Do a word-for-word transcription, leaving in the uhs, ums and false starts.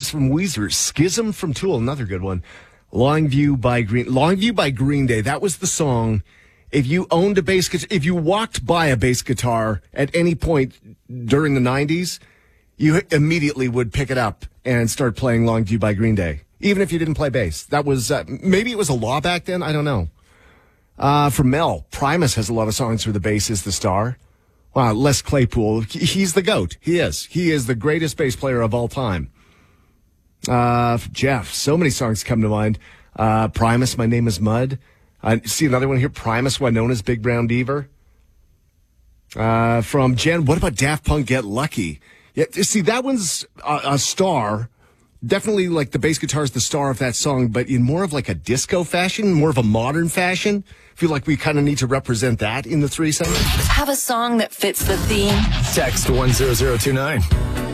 one's from Weezer. Schism from Tool, another good one. Longview by Green Longview by Green Day. That was the song. If you owned a bass guitar, if you walked by a bass guitar at any point during the nineties, you immediately would pick it up and start playing Longview by Green Day, even if you didn't play bass. That was, uh, maybe it was a law back then. I don't know. Uh, for Mel, Primus has a lot of songs where the bass is the star. Wow, Les Claypool, he's the GOAT. He is. He is the greatest bass player of all time. Uh, Jeff, so many songs come to mind. Uh, Primus, My Name is Mud. I see another one here, Primus, Winona's Big Brown Beaver. Uh, from Jen, what about Daft Punk, Get Lucky? Yeah, see, that one's a, a star. Definitely like the bass guitar is the star of that song, but in more of like a disco fashion, more of a modern fashion. I feel like we kind of need to represent that in the threesome. Have a song that fits the theme. Text one zero zero two nine.